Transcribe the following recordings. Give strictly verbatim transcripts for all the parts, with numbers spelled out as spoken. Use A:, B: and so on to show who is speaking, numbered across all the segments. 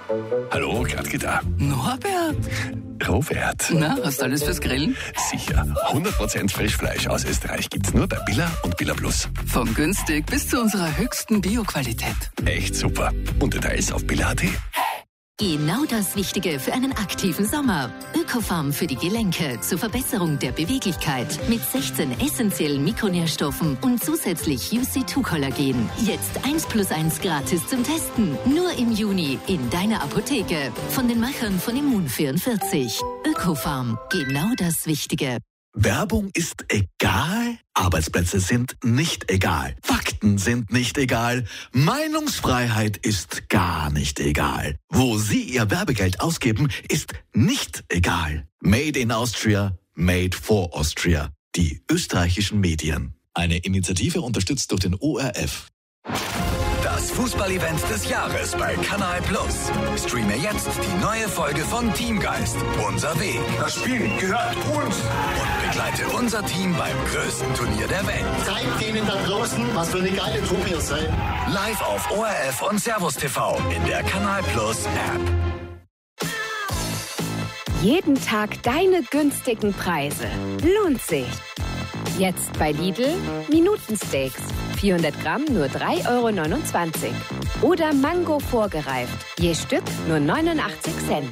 A: Hallo, Gradke da.
B: Norbert.
A: Robert.
B: Na, hast du alles fürs Grillen?
A: Sicher. hundert Prozent Frischfleisch aus Österreich gibt's nur bei Billa und Billa Plus.
B: Von günstig bis zu unserer höchsten Bioqualität.
A: Echt super. Und Details auf billa punkt at.
C: Genau das Richtige für einen aktiven Sommer. Ökofarm für die Gelenke zur Verbesserung der Beweglichkeit mit sechzehn essentiellen Mikronährstoffen und zusätzlich U C zwei Kollagen. Jetzt eins plus eins gratis zum Testen. Nur im Juni in deiner Apotheke. Von den Machern von Immun vierundvierzig. Ökofarm. Genau das Wichtige.
D: Werbung ist egal, Arbeitsplätze sind nicht egal, Fakten sind nicht egal, Meinungsfreiheit ist gar nicht egal. Wo Sie Ihr Werbegeld ausgeben, ist nicht egal. Made in Austria, made for Austria. Die österreichischen Medien. Eine Initiative unterstützt durch den O R F.
E: Das Fußballevent des Jahres bei Kanal Plus. Streame jetzt die neue Folge von Teamgeist. Unser Weg.
F: Das Spiel gehört uns.
E: Und begleite unser Team beim größten Turnier der Welt.
F: Zeigt denen da draußen, was für eine geile Truppe ihr seid.
E: Live auf O R F und Servus T V in der Kanal Plus App.
G: Jeden Tag deine günstigen Preise. Lohnt sich. Jetzt bei Lidl Minutensteaks. vierhundert Gramm nur drei Euro neunundzwanzig. Oder Mango vorgereift. Je Stück nur neunundachtzig Cent.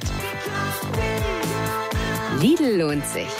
G: Lidl lohnt sich.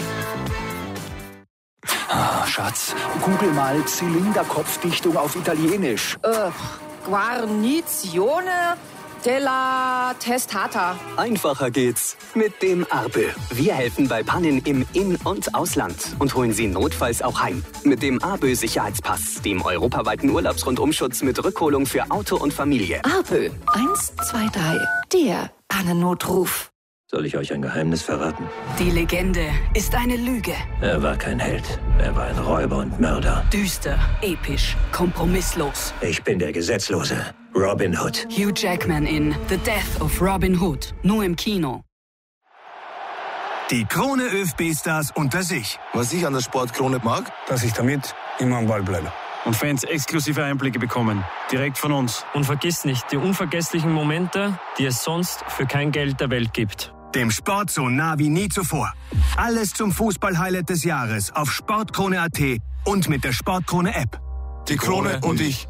H: Ah, Schatz, google mal Zylinderkopfdichtung auf Italienisch.
I: Äh, Guarnizione della Testata.
J: Einfacher geht's mit dem Arbe. Wir helfen bei Pannen im In- und Ausland und holen Sie notfalls auch heim. Mit dem Arbe Sicherheitspass, dem europaweiten Urlaubsrundumschutz mit Rückholung für Auto und Familie.
K: Arbe eins zwei drei, der Pannennotruf.
L: Soll ich euch ein Geheimnis verraten?
M: Die Legende ist eine Lüge.
L: Er war kein Held. Er war ein Räuber und Mörder.
M: Düster, episch, kompromisslos.
L: Ich bin der Gesetzlose. Robin Hood.
M: Hugh Jackman in The Death of Robin Hood. Nur im Kino.
N: Die Krone ÖFB-Stars unter sich.
O: Was ich an der Sportkrone mag,
P: dass ich damit immer am Ball bleibe.
Q: Und Fans exklusive Einblicke bekommen. Direkt von uns.
R: Und vergiss nicht die unvergesslichen Momente, die es sonst für kein Geld der Welt gibt.
N: Dem Sport so nah wie nie zuvor. Alles zum Fußball-Highlight des Jahres auf sportkrone punkt at und mit der Sportkrone-App.
O: Die Krone und ich.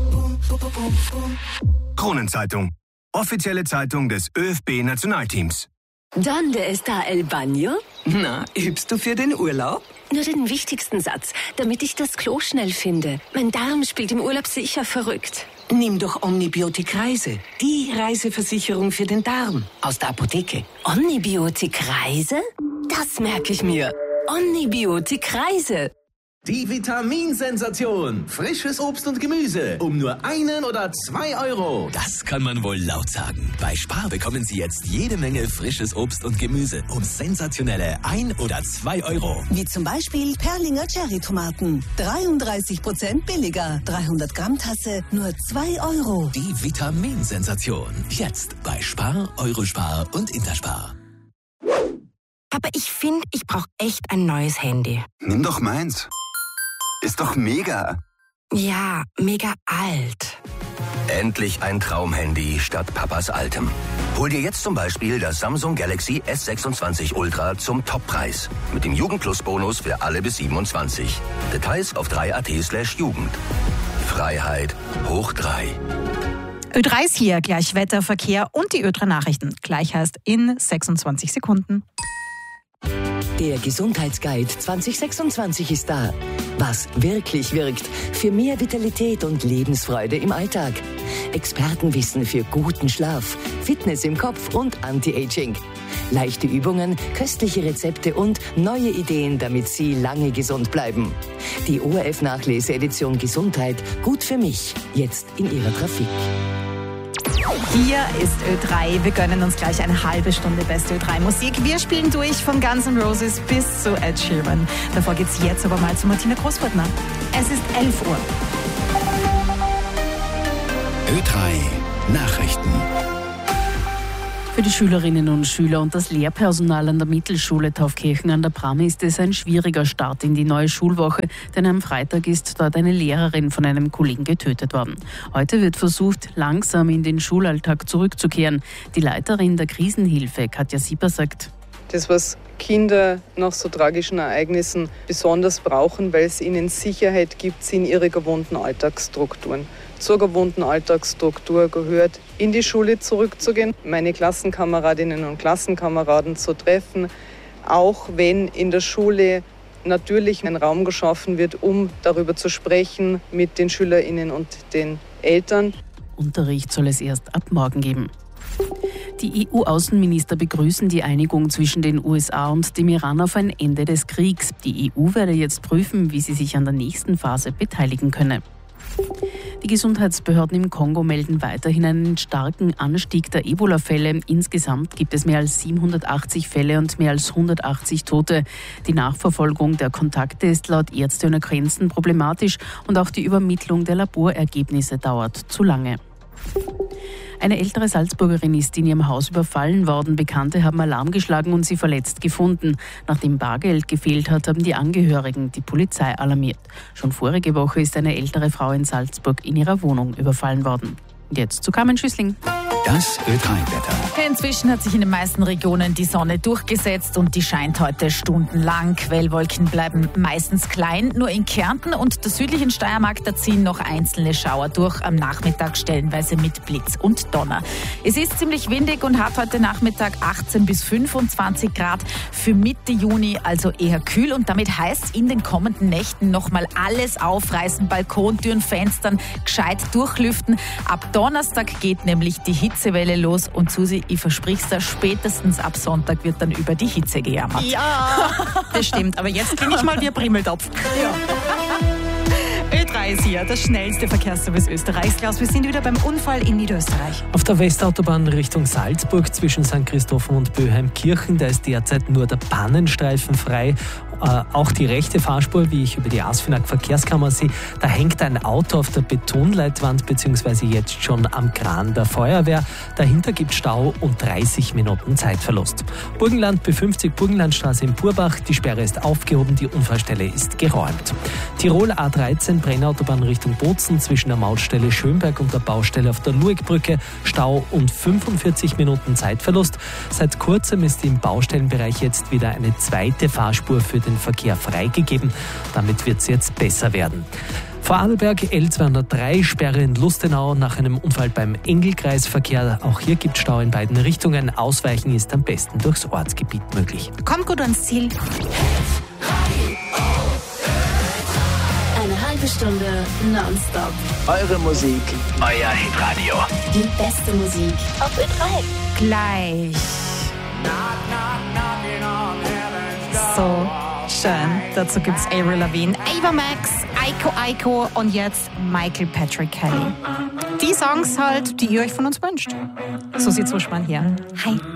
N: Kronenzeitung. Offizielle Zeitung des ÖFB-Nationalteams.
K: ¿Dónde está el baño?
S: Na, übst du für den Urlaub?
K: Nur den wichtigsten Satz, damit ich das Klo schnell finde. Mein Darm spielt im Urlaub sicher verrückt.
S: Nimm doch Omnibiotik Reise. Die Reiseversicherung für den Darm. Aus der Apotheke.
K: Omnibiotik Reise? Das merke ich mir. Omnibiotik Reise.
T: Die Vitaminsensation. Frisches Obst und Gemüse. Um nur einen oder zwei Euro.
C: Das kann man wohl laut sagen. Bei Spar bekommen Sie jetzt jede Menge frisches Obst und Gemüse. Um sensationelle ein oder zwei Euro.
E: Wie zum Beispiel Perlinger Cherry-Tomaten. dreiunddreißig Prozent billiger. dreihundert Gramm Tasse. Nur zwei Euro.
C: Die Vitaminsensation. Jetzt bei Spar, Eurospar und Interspar.
F: Aber ich finde, ich brauche echt ein neues Handy.
G: Nimm doch meins. Ist doch mega.
F: Ja, mega alt.
E: Endlich ein Traumhandy statt Papas altem. Hol dir jetzt zum Beispiel das Samsung Galaxy S sechsundzwanzig Ultra zum Toppreis. Mit dem Jugendplus-Bonus für alle bis siebenundzwanzig. Details auf drei punkt at slash Jugend. Freiheit hoch drei.
B: Ö drei ist hier, gleich Wetter, Verkehr und die Ö drei Nachrichten. Gleich heißt in sechsundzwanzig Sekunden.
H: Der Gesundheitsguide zwanzig sechsundzwanzig ist da. Was wirklich wirkt für mehr Vitalität und Lebensfreude im Alltag. Expertenwissen für guten Schlaf, Fitness im Kopf und Anti-Aging. Leichte Übungen, köstliche Rezepte und neue Ideen, damit Sie lange gesund bleiben. Die O R F-Nachlese-Edition Gesundheit, gut für mich, jetzt in Ihrer Trafik.
B: Hier ist Ö drei. Wir gönnen uns gleich eine halbe Stunde beste Ö drei Musik. Wir spielen durch von Guns N' Roses bis zu Ed Sheeran. Davor geht's jetzt aber mal zu Martina Großbrüttner. Es ist elf Uhr.
A: Ö drei Nachrichten.
U: Für die Schülerinnen und Schüler und das Lehrpersonal an der Mittelschule Taufkirchen an der Bram ist es ein schwieriger Start in die neue Schulwoche, denn am Freitag ist dort eine Lehrerin von einem Kollegen getötet worden. Heute wird versucht, langsam in den Schulalltag zurückzukehren. Die Leiterin der Krisenhilfe, Katja Sieber, sagt:
V: Das, was Kinder nach so tragischen Ereignissen besonders brauchen, weil es ihnen Sicherheit gibt, sind ihre gewohnten Alltagsstrukturen. Zur gewohnten Alltagsstruktur gehört, in die Schule zurückzugehen, meine Klassenkameradinnen und Klassenkameraden zu treffen, auch wenn in der Schule natürlich ein Raum geschaffen wird, um darüber zu sprechen mit den SchülerInnen und den Eltern.
U: Unterricht soll es erst ab morgen geben. Die E U-Außenminister begrüßen die Einigung zwischen den U S A und dem Iran auf ein Ende des Kriegs. Die E U werde jetzt prüfen, wie sie sich an der nächsten Phase beteiligen könne. Die Gesundheitsbehörden im Kongo melden weiterhin einen starken Anstieg der Ebola-Fälle. Insgesamt gibt es mehr als siebenhundertachtzig Fälle und mehr als hundertachtzig Tote. Die Nachverfolgung der Kontakte ist laut Ärzte ohne Grenzen problematisch und auch die Übermittlung der Laborergebnisse dauert zu lange. Eine ältere Salzburgerin ist in ihrem Haus überfallen worden. Bekannte haben Alarm geschlagen und sie verletzt gefunden. Nachdem Bargeld gefehlt hat, haben die Angehörigen die Polizei alarmiert. Schon vorige Woche ist eine ältere Frau in Salzburg in ihrer Wohnung überfallen worden. Jetzt zu Carmen Schüssling.
A: Das Ö drei Wetter.
B: Inzwischen hat sich in den meisten Regionen die Sonne durchgesetzt und die scheint heute stundenlang. Quellwolken bleiben meistens klein. Nur in Kärnten und der südlichen Steiermark, da ziehen noch einzelne Schauer durch. Am Nachmittag stellenweise mit Blitz und Donner. Es ist ziemlich windig und hat heute Nachmittag achtzehn bis fünfundzwanzig Grad. Für Mitte Juni also eher kühl. Und damit heißt in den kommenden Nächten nochmal alles aufreißen. Balkontüren, Fenstern, gescheit durchlüften. Ab Donnerstag geht nämlich die Hitzewelle los und Susi, ich versprich's dir, spätestens ab Sonntag wird dann über die Hitze gejammert.
W: Ja, das stimmt, aber jetzt klinge ich mal wie ein Primmeltopf.
B: Ja. Ö drei ist hier, das schnellste Verkehrsservice Österreichs. Klaus, wir sind wieder beim Unfall in Niederösterreich.
X: Auf der Westautobahn Richtung Salzburg zwischen Sankt Christophen und Böheimkirchen, da ist derzeit nur der Pannenstreifen frei. Äh, auch die rechte Fahrspur, wie ich über die ASFINAG Verkehrskammer sehe, da hängt ein Auto auf der Betonleitwand beziehungsweise jetzt schon am Kran der Feuerwehr. Dahinter gibt Stau und dreißig Minuten Zeitverlust. Burgenland B fünfzig, Burgenlandstraße in Purbach, die Sperre ist aufgehoben, die Unfallstelle ist geräumt. Tirol A dreizehn, Brennautobahn Richtung Bozen zwischen der Mautstelle Schönberg und der Baustelle auf der Luegbrücke, Stau und fünfundvierzig Minuten Zeitverlust. Seit kurzem ist im Baustellenbereich jetzt wieder eine zweite Fahrspur für den Verkehr freigegeben. Damit wird es jetzt besser werden. Vorarlberg L zweihundertdrei, Sperre in Lustenau nach einem Unfall beim Engelkreisverkehr. Auch hier gibt es Stau in beiden Richtungen. Ausweichen ist am besten durchs Ortsgebiet möglich.
B: Kommt gut ans Ziel.
C: Eine halbe Stunde nonstop.
T: Eure Musik, euer Hitradio.
C: Die beste Musik auf Ö drei.
B: Gleich. So schön. Dazu gibt's Avril Lavigne, Ava Max, Aiko Aiko und jetzt Michael Patrick Kelly. Die Songs halt, die ihr euch von uns wünscht. So sieht's Uschmann hier. Hi.